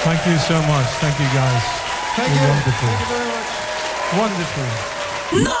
Thank you so much. Thank you, guys. Thank You're you. wonderful. Thank you very much. Wonderful. No!